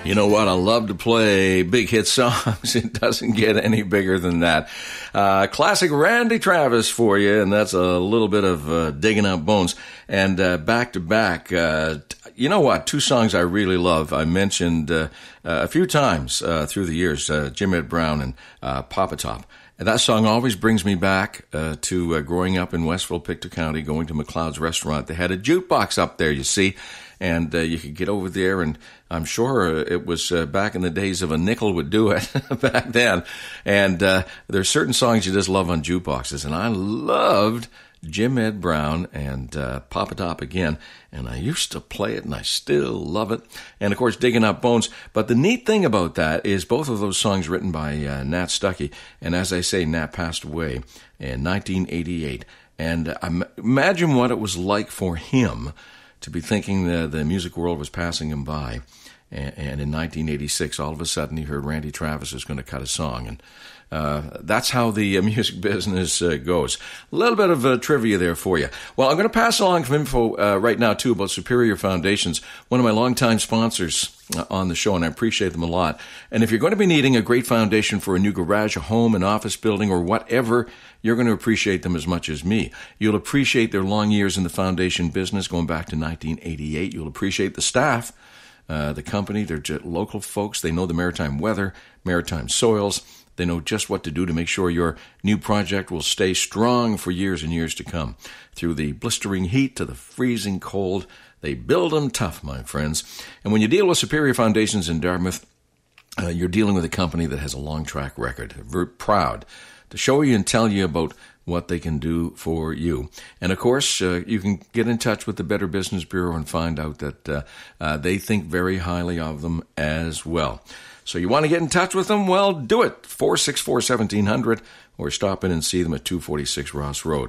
You know what? I love to play big hit songs. It doesn't get any bigger than that. Classic Randy Travis for you, and that's a little bit of digging up bones. And back to back, you know what? Two songs I really love. I mentioned a few times through the years, Jim Ed Brown and Papa Top. And that song always brings me back to growing up in Westville, Pictou County, going to McLeod's Restaurant. They had a jukebox up there, you see, and you could get over there, and I'm sure it was back in the days of a nickel would do it back then. And there's certain songs you just love on jukeboxes, and I loved Jim Ed Brown and Papa Top again, and I used to play it, and I still love it. And, of course, Digging Up Bones. But the neat thing about that is both of those songs written by Nat Stuckey, and as I say, Nat passed away in 1988. And imagine what it was like for him to be thinking the music world was passing him by. And in 1986, all of a sudden, he heard Randy Travis was going to cut a song. And that's how the music business goes. A little bit of trivia there for you. Well, I'm going to pass along some info right now, too, about Superior Foundations, one of my longtime sponsors on the show, and I appreciate them a lot. And if you're going to be needing a great foundation for a new garage, a home, an office building, or whatever, you're going to appreciate them as much as me. You'll appreciate their long years in the foundation business, going back to 1988. You'll appreciate the staff, the company. They're just local folks. They know the maritime weather, maritime soils. They know just what to do to make sure your new project will stay strong for years and years to come. Through the blistering heat to the freezing cold, they build them tough, my friends. And when you deal with Superior Foundations in Dartmouth, you're dealing with a company that has a long track record. They're very proud to show you and tell you about what they can do for you. And, of course, you can get in touch with the Better Business Bureau and find out that they think very highly of them as well. So you want to get in touch with them? Well, do it. 464-1700, or stop in and see them at 246 Ross Road.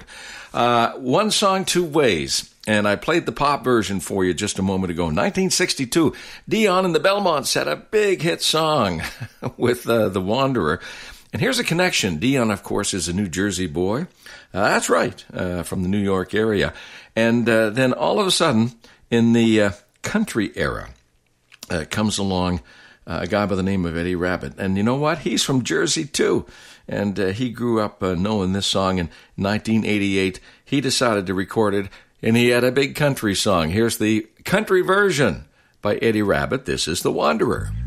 One song, two ways. And I played the pop version for you just a moment ago. 1962, Dion and the Belmonts had a big hit song with The Wanderer. And here's a connection. Dion, of course, is a New Jersey boy. That's right, from the New York area. And then all of a sudden, in the country era, comes along a guy by the name of Eddie Rabbitt. And you know what? He's from Jersey, too. And he grew up knowing this song in 1988. He decided to record it, and he had a big country song. Here's the country version by Eddie Rabbitt. This is The Wanderer.